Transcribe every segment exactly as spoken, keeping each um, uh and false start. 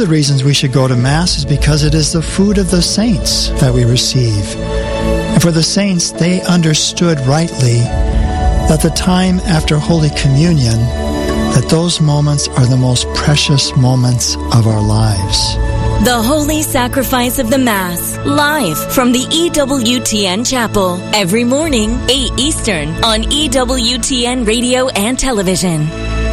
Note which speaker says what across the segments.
Speaker 1: the reasons we should go to Mass is because it is the food of the saints that we receive. And for the saints, they understood rightly that the time after Holy Communion, that those moments are the most precious moments of our lives.
Speaker 2: The Holy Sacrifice of the Mass, live from the E W T N Chapel, every morning, eight Eastern, on E W T N Radio and Television.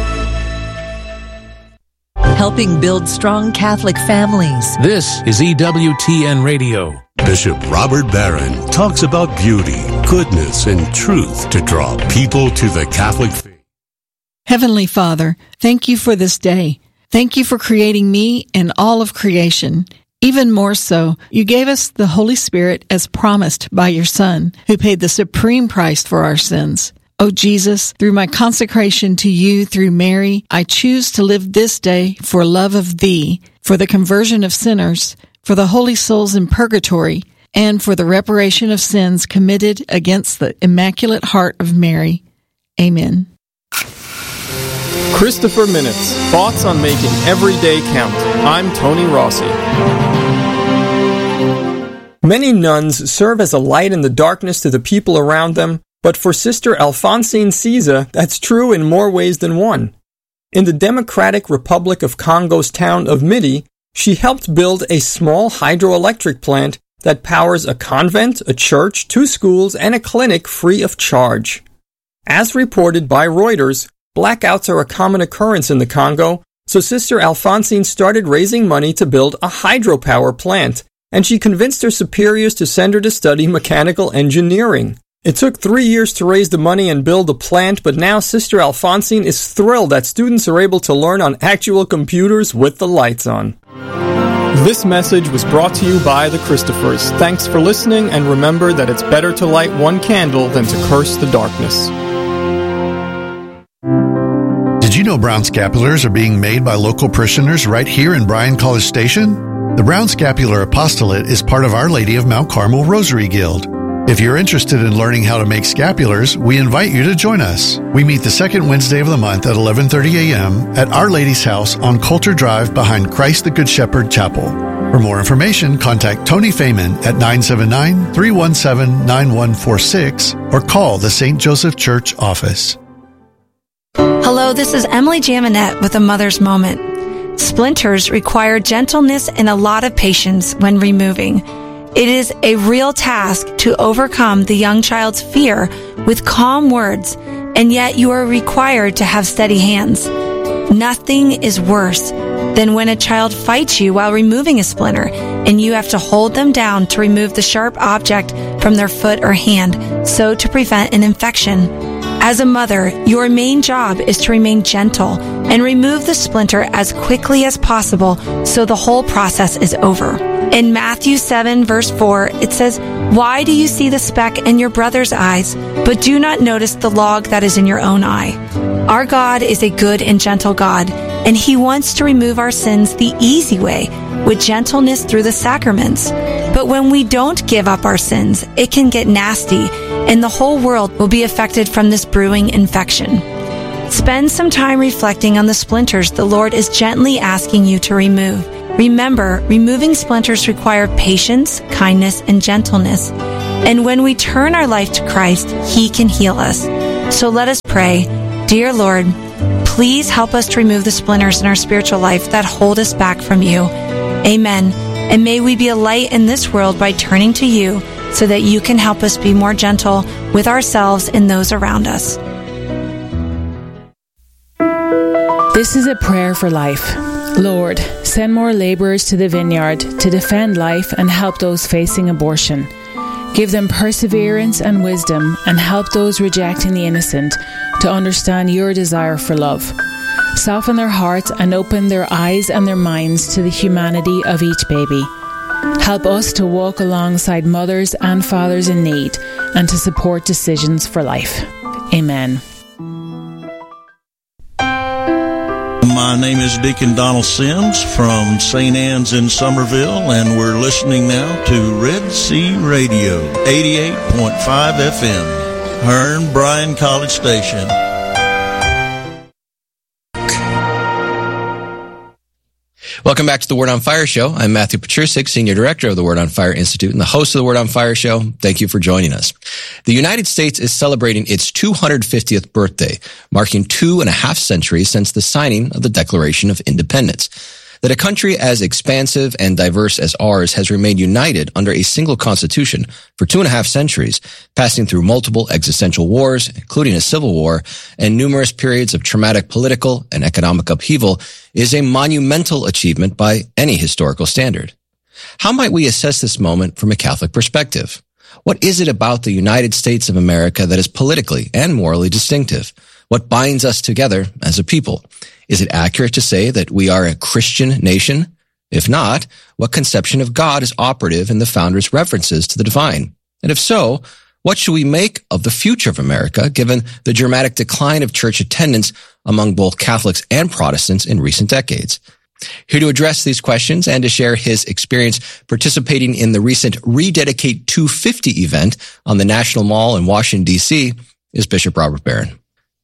Speaker 3: Helping build strong Catholic families.
Speaker 4: This is E W T N Radio.
Speaker 5: Bishop Robert Barron talks about beauty, goodness, and truth to draw people to the Catholic faith.
Speaker 6: Heavenly Father, thank you for this day. Thank you for creating me and all of creation. Even more so, you gave us the Holy Spirit as promised by your Son, who paid the supreme price for our sins. Oh Jesus, through my consecration to you through Mary, I choose to live this day for love of thee, for the conversion of sinners, for the holy souls in purgatory, and for the reparation of sins committed against the Immaculate Heart of Mary. Amen.
Speaker 7: Christopher Minutes, thoughts on making every day count. I'm Tony Rossi. Many nuns serve as a light in the darkness to the people around them, but for Sister Alphonsine Siza, that's true in more ways than one. In the Democratic Republic of Congo's town of Midi, she helped build a small hydroelectric plant that powers a convent, a church, two schools, and a clinic free of charge. As reported by Reuters, blackouts are a common occurrence in the Congo, so Sister Alphonsine started raising money to build a hydropower plant, and she convinced her superiors to send her to study mechanical engineering. It took three years to raise the money and build the plant, but now Sister Alphonsine is thrilled that students are able to learn on actual computers with the lights on. This message was brought to you by the Christophers. Thanks for listening, and remember that it's better to light one candle than to curse the darkness.
Speaker 8: Did you know Brown Scapulars are being made by local parishioners right here in Bryan College Station? The Brown Scapular Apostolate is part of Our Lady of Mount Carmel Rosary Guild. If you're interested in learning how to make scapulars, we invite you to join us. We meet the second Wednesday of the month at eleven thirty a.m. at Our Lady's house on Coulter Drive behind Christ the Good Shepherd Chapel. For more information, contact Tony Feynman at nine seven nine, three one seven, nine one four six or call the Saint Joseph Church office.
Speaker 9: Hello, this is Emily Jaminet with A Mother's Moment. Splinters require gentleness and a lot of patience when removing. It is a real task to overcome the young child's fear with calm words, and yet you are required to have steady hands. Nothing is worse than when a child fights you while removing a splinter, and you have to hold them down to remove the sharp object from their foot or hand, so to prevent an infection. As a mother, your main job is to remain gentle and remove the splinter as quickly as possible so the whole process is over. In Matthew seven, verse four, it says, "Why do you see the speck in your brother's eyes, but do not notice the log that is in your own eye?" Our God is a good and gentle God, and He wants to remove our sins the easy way, with gentleness through the sacraments. But when we don't give up our sins, it can get nasty, and the whole world will be affected from this brewing infection. Spend some time reflecting on the splinters the Lord is gently asking you to remove. Remember, removing splinters require patience, kindness, and gentleness. And when we turn our life to Christ, He can heal us. So let us pray. Dear Lord, please help us to remove the splinters in our spiritual life that hold us back from you. Amen. And may we be a light in this world by turning to you so that you can help us be more gentle with ourselves and those around us.
Speaker 10: This is a prayer for life. Lord, send more laborers to the vineyard to defend life and help those facing abortion. Give them perseverance and wisdom, and help those rejecting the innocent to understand your desire for love. Soften their hearts and open their eyes and their minds to the humanity of each baby. Help us to walk alongside mothers and fathers in need and to support decisions for life. Amen.
Speaker 11: My name is Deacon Donald Sims from Saint Anne's in Somerville, and we're listening now to Red Sea Radio, eighty-eight point five F M, Hearn, Bryan College Station.
Speaker 12: Welcome back to the Word on Fire Show. I'm Matthew Patrusik, Senior Director of the Word on Fire Institute and the host of the Word on Fire Show. Thank you for joining us. The United States is celebrating its two hundred fiftieth birthday, marking two and a half centuries since the signing of the Declaration of Independence. That a country as expansive and diverse as ours has remained united under a single constitution for two and a half centuries, passing through multiple existential wars, including a civil war, and numerous periods of traumatic political and economic upheaval, is a monumental achievement by any historical standard. How might we assess this moment from a Catholic perspective? What is it about the United States of America that is politically and morally distinctive? What binds us together as a people? Is it accurate to say that we are a Christian nation? If not, what conception of God is operative in the founders' references to the divine? And if so, what should we make of the future of America, given the dramatic decline of church attendance among both Catholics and Protestants in recent decades? Here to address these questions and to share his experience participating in the recent Rededicate two fifty event on the National Mall in Washington, D C is Bishop Robert Barron.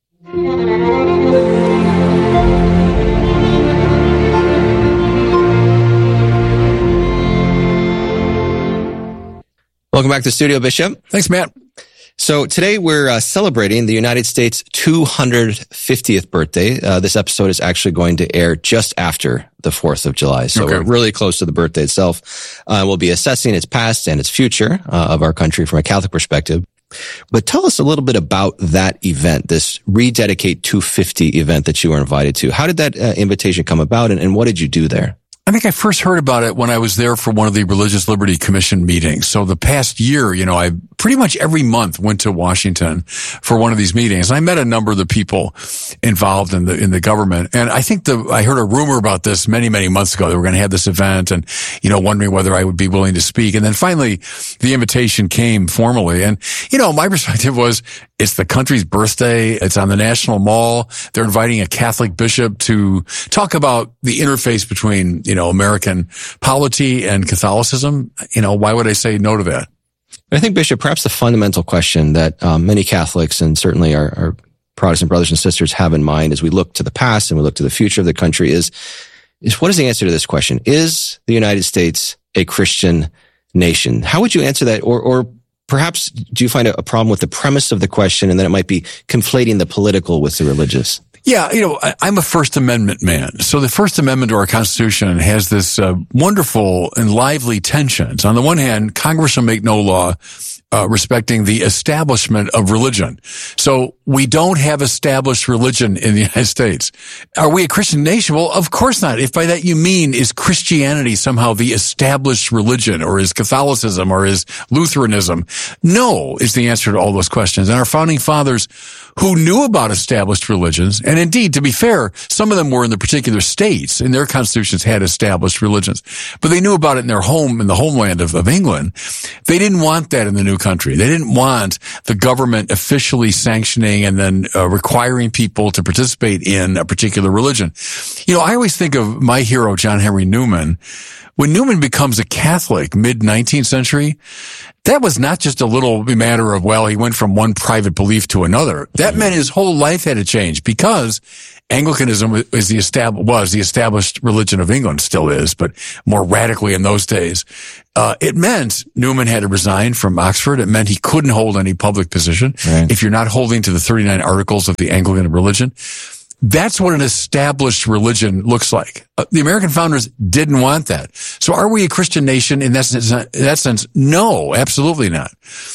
Speaker 12: Welcome back to the studio, Bishop.
Speaker 13: Thanks, Matt.
Speaker 12: So today we're uh, celebrating the United States two hundred fiftieth birthday. Uh, this episode is actually going to air just after the fourth of July. So okay. We're really close to the birthday itself. Uh, we'll be assessing its past and its future uh, of our country from a Catholic perspective. But tell us a little bit about that event, this Rededicate two fifty event that you were invited to. How did that uh, invitation come about, and, and what did you do there?
Speaker 13: I think I first heard about it when I was there for one of the Religious Liberty Commission meetings. So the past year, you know, I pretty much every month went to Washington for one of these meetings. I met a number of the people involved in the, in the government. And I think the, I heard a rumor about this many, many months ago. They were going to have this event and, you know, wondering whether I would be willing to speak. And then finally the invitation came formally. And, you know, my perspective was, it's the country's birthday. It's on the National Mall. They're inviting a Catholic bishop to talk about the interface between, you know, American polity and Catholicism. You know, why would I say no to that?
Speaker 12: I think, Bishop, perhaps the fundamental question that um, many Catholics and certainly our, our Protestant brothers and sisters have in mind as we look to the past and we look to the future of the country is, is what is the answer to this question? Is the United States a Christian nation? How would you answer that? Or, or perhaps do you find a, a problem with the premise of the question and that it might be conflating the political with the religious?
Speaker 13: Yeah, you know, I'm a First Amendment man. So the First Amendment to our Constitution has this uh, wonderful and lively tensions. On the one hand, Congress shall make no law uh, respecting the establishment of religion. So we don't have established religion in the United States. Are we a Christian nation? Well, of course not. If by that you mean, is Christianity somehow the established religion, or is Catholicism, or is Lutheranism? No, is the answer to all those questions. And our founding fathers, who knew about established religions, and indeed, to be fair, some of them were in the particular states, and their constitutions had established religions, but they knew about it in their home, in the homeland of, of England. They didn't want that in the new country. They didn't want the government officially sanctioning and then uh, requiring people to participate in a particular religion. You know, I always think of my hero, John Henry Newman. When Newman becomes a Catholic mid-nineteenth century, that was not just a little matter of, well, he went from one private belief to another. That meant his whole life had to change, because Anglicanism is the estab- was the established religion of England, still is, but more radically in those days. Uh, it meant Newman had to resign from Oxford. It meant he couldn't hold any public position. Right. If you're not holding to the thirty-nine articles of the Anglican religion. That's what an established religion looks like. Uh, the American founders didn't want that. So are we a Christian nation in that sense? In that sense? No, absolutely not.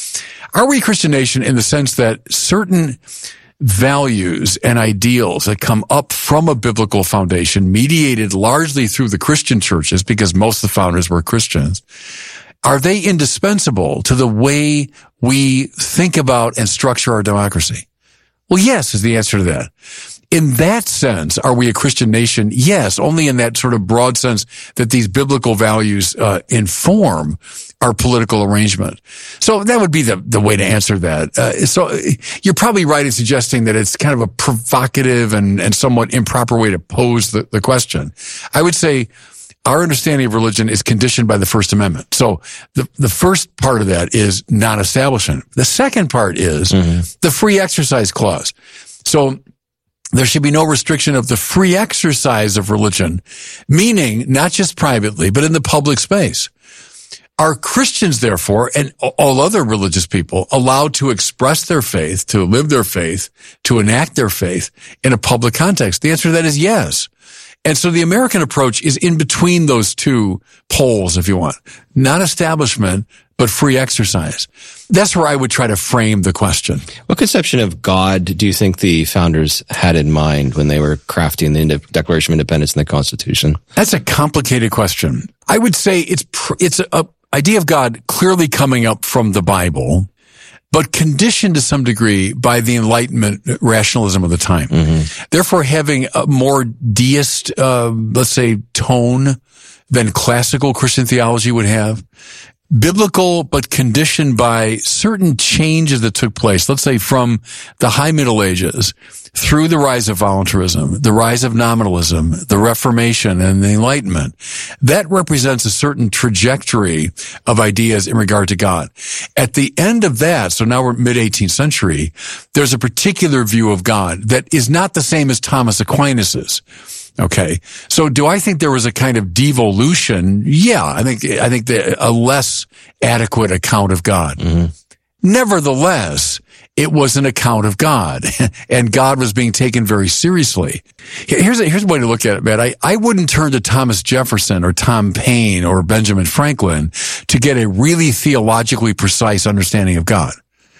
Speaker 13: Are we a Christian nation in the sense that certain values and ideals that come up from a biblical foundation, mediated largely through the Christian churches, because most of the founders were Christians, are they indispensable to the way we think about and structure our democracy? Well, yes, is the answer to that. In that sense, are we a Christian nation? Yes, only in that sort of broad sense that these biblical values uh, inform our political arrangement. So that would be the, the way to answer that. Uh, so you're probably right in suggesting that it's kind of a provocative and, and somewhat improper way to pose the, the question. I would say our understanding of religion is conditioned by the First Amendment. So the, the first part of that is non-establishment. The second part is mm-hmm. the free exercise clause. So There should be no restriction of the free exercise of religion, meaning not just privately, but in the public space. Are Christians, therefore, and all other religious people, allowed to express their faith, to live their faith, to enact their faith in a public context? The answer to that is yes. And so the American approach is in between those two poles, if you want. Not establishment, but free exercise. That's where I would try to frame the question.
Speaker 12: What conception of God do you think the founders had in mind when they were crafting the Declaration of Independence and the Constitution?
Speaker 13: That's a complicated question. I would say it's pr- it's a, a idea of God clearly coming up from the Bible, but conditioned to some degree by the Enlightenment rationalism of the time. Mm-hmm. Therefore, having a more deist, uh, let's say, tone than classical Christian theology would have. Biblical, but conditioned by certain changes that took place, let's say from the High Middle Ages through the rise of voluntarism, the rise of nominalism, the Reformation, and the Enlightenment. That represents a certain trajectory of ideas in regard to God. At the end of that, so now we're mid-eighteenth century, there's a particular view of God that is not the same as Thomas Aquinas's. Okay. So do I think there was a kind of devolution? Yeah, I think, I think the, a less adequate account of God. Mm-hmm. Nevertheless, it was an account of God, and God was being taken very seriously. Here's a, here's a way to look at it, man. I, I wouldn't turn to Thomas Jefferson or Tom Paine or Benjamin Franklin to get a really theologically precise understanding of God.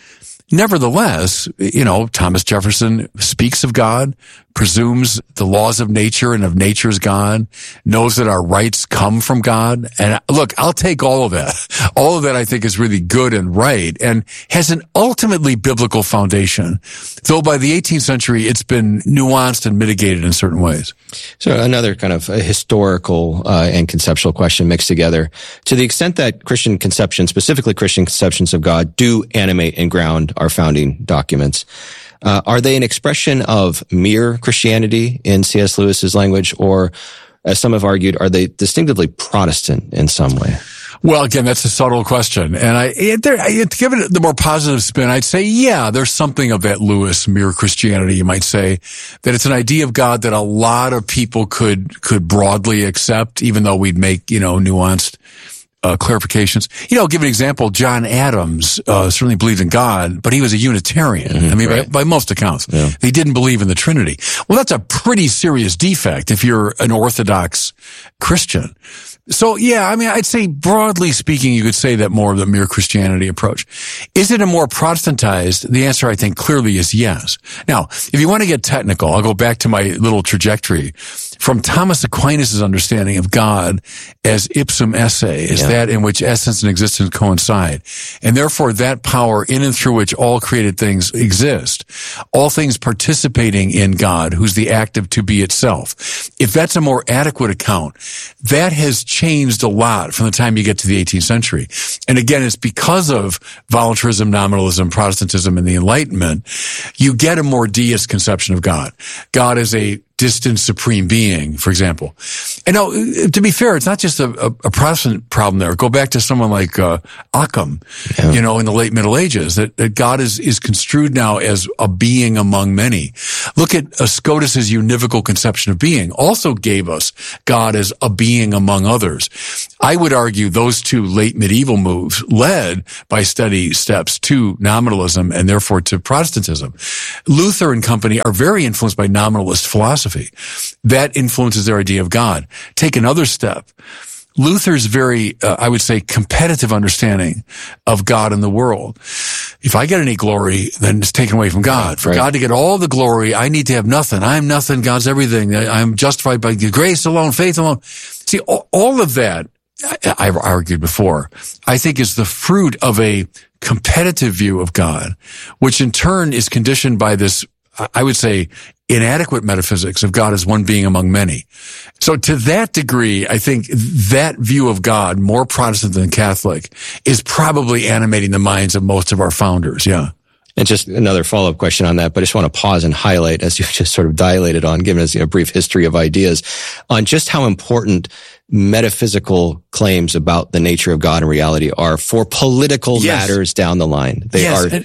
Speaker 13: Nevertheless, you know, Thomas Jefferson speaks of God, presumes the laws of nature and of nature's God, knows that our rights come from God. And look, I'll take all of that. All of that I think is really good and right and has an ultimately biblical foundation. Though by the eighteenth century, it's been nuanced and mitigated in certain ways.
Speaker 12: So another kind of a historical uh, and conceptual question mixed together. To the extent that Christian conceptions, specifically Christian conceptions of God, do animate and ground our founding documents, Uh, are they an expression of mere Christianity in C S. Lewis's language, or, as some have argued, are they distinctively Protestant in some way?
Speaker 13: Well, again, that's a subtle question. And I, there, I, to give it the more positive spin, I'd say, yeah, there's something of that Lewis mere Christianity, you might say, that it's an idea of God that a lot of people could, could broadly accept, even though we'd make, you know, nuanced Uh, clarifications. You know, I'll give an example. John Adams uh, certainly believed in God, but he was a Unitarian. Mm-hmm, I mean, right. by, by most accounts. Yeah. He didn't believe in the Trinity. Well, that's a pretty serious defect if you're an Orthodox Christian. So, yeah, I mean, I'd say broadly speaking, you could say that more of the mere Christianity approach. Is it a more Protestantized? The answer, I think, clearly is yes. Now, if you want to get technical, I'll go back to my little trajectory. From Thomas Aquinas' understanding of God as ipsum esse, is yeah. that in which essence and existence coincide, and therefore that power in and through which all created things exist, all things participating in God, who's the active to be itself. If that's a more adequate account, that has changed a lot from the time you get to the eighteenth century. And again, it's because of voluntarism, nominalism, Protestantism, and the Enlightenment, you get a more deist conception of God. God is a distant supreme being, for example. And now, to be fair, it's not just a, a, a Protestant problem there. Go back to someone like uh, Occam, yeah. you know, in the late Middle Ages, that, that God is, is construed now as a being among many. Look at uh, Scotus's univocal conception of being, also gave us God as a being among others. I would argue those two late medieval moves led by steady steps to nominalism and therefore to Protestantism. Luther and company are very influenced by nominalist philosophy. That influences their idea of God. Take another step. Luther's very, uh, I would say, competitive understanding of God and the world. If I get any glory, then it's taken away from God. For right. God to get all the glory, I need to have nothing. I'm nothing. God's everything. I'm justified by grace alone, faith alone. See, all of that, I, I've argued before, I think is the fruit of a competitive view of God, which in turn is conditioned by this, I would say, inadequate metaphysics of God as one being among many. So to that degree, I think that view of God, more Protestant than Catholic, is probably animating the minds of most of our founders. Yeah.
Speaker 12: And just another follow-up question on that, but I just want to pause and highlight, as you just sort of dilated on, giving us you know, a brief history of ideas, on just how important metaphysical claims about the nature of God and reality are for political yes. matters down the line. They
Speaker 13: yes.
Speaker 12: are...
Speaker 13: And-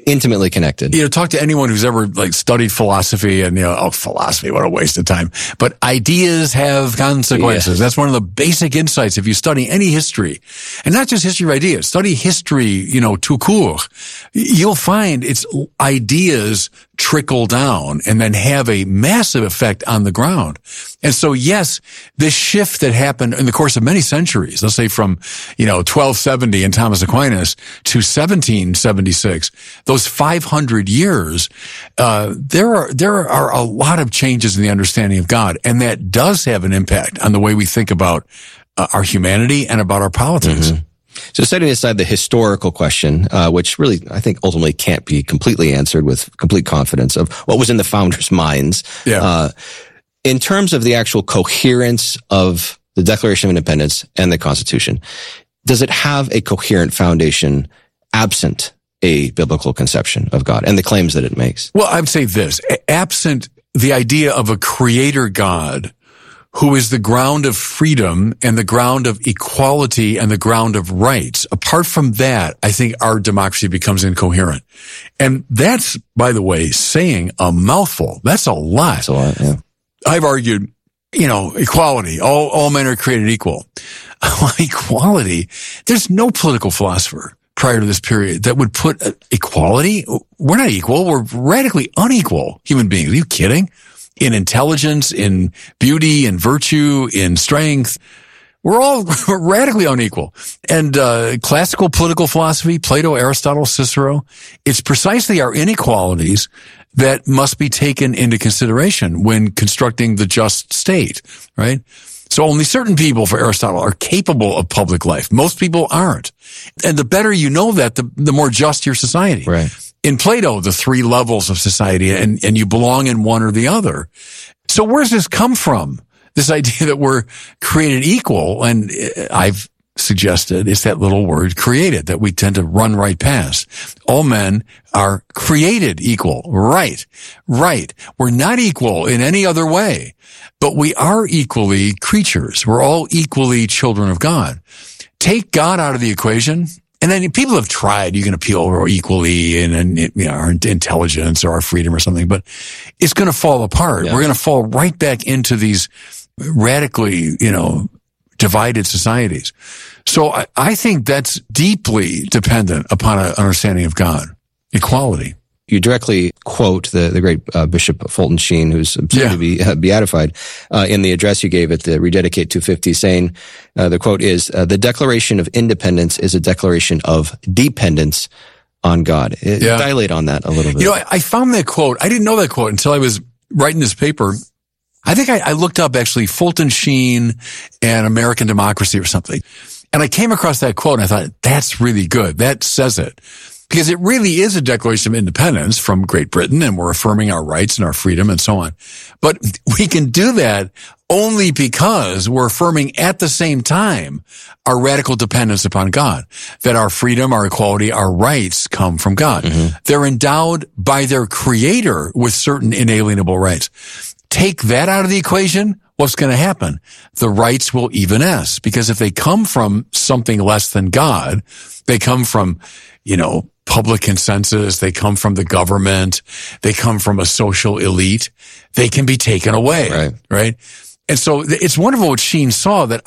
Speaker 12: intimately connected.
Speaker 13: You know, talk to anyone who's ever like studied philosophy and, you know, oh, philosophy, what a waste of time. But ideas have consequences. Yeah. That's one of the basic insights if you study any history. And not just history of ideas, study history, you know, tout court. You'll find it's ideas trickle down and then have a massive effect on the ground. And so, yes, this shift that happened in the course of many centuries, let's say from, you know, twelve seventy in Thomas Aquinas to seventeen seventy-six, those five hundred years, uh, there are, there are a lot of changes in the understanding of God. And that does have an impact on the way we think about uh, our humanity and about our politics.
Speaker 12: Mm-hmm. So setting aside the historical question, uh, which really I think ultimately can't be completely answered with complete confidence of what was in the founders' minds.
Speaker 13: Yeah.
Speaker 12: Uh, in terms of the actual coherence of the Declaration of Independence and the Constitution, does it have a coherent foundation absent a biblical conception of God and the claims that it makes?
Speaker 13: Well, I would say this, absent the idea of a creator God who is the ground of freedom and the ground of equality and the ground of rights. Apart from that, I think our democracy becomes incoherent. And that's, by the way, saying a mouthful. That's a lot.
Speaker 12: That's a lot, yeah.
Speaker 13: I've argued, you know, equality. All, all men are created equal. Equality. There's no political philosopher prior to this period that would put uh, equality. We're not equal. We're radically unequal human beings. Are you kidding? In intelligence, in beauty, in virtue, in strength. We're all radically unequal. And uh classical political philosophy, Plato, Aristotle, Cicero, it's precisely our inequalities that must be taken into consideration when constructing the just state, right? So only certain people, for Aristotle, are capable of public life. Most people aren't. And the better you know that, the, the more just your society.
Speaker 12: Right.
Speaker 13: In Plato, the three levels of society, and, and you belong in one or the other. So where's this come from? This idea that we're created equal, and I've suggested it's that little word created that we tend to run right past. All men are created equal. Right. Right. We're not equal in any other way, but we are equally creatures. We're all equally children of God. Take God out of the equation, and then people have tried. You can appeal equally in, in you know, our intelligence or our freedom or something, but it's going to fall apart. Yeah. We're going to fall right back into these radically, you know, divided societies. So I, I think that's deeply dependent upon an understanding of God, equality.
Speaker 12: You directly quote the, the great uh, Bishop Fulton Sheen, who's soon yeah. to be uh, beatified, uh, in the address you gave at the Rededicate two fifty, saying, uh, the quote is, uh, the Declaration of Independence is a declaration of dependence on God. It, yeah. Dilate on that a little bit.
Speaker 13: You know, I, I found that quote. I didn't know that quote until I was writing this paper. I think I, I looked up actually Fulton Sheen and American Democracy or something. And I came across that quote and I thought, that's really good. That says it. Because it really is a Declaration of Independence from Great Britain, and we're affirming our rights and our freedom and so on. But we can do that only because we're affirming at the same time our radical dependence upon God, that our freedom, our equality, our rights come from God. Mm-hmm. They're endowed by their Creator with certain inalienable rights. Take that out of the equation, what's going to happen? The rights will evanesce, because if they come from something less than God, they come from, you know, public consensus, they come from the government, they come from a social elite, they can be taken away,
Speaker 12: right?
Speaker 13: right? And so it's wonderful what Sheen saw, that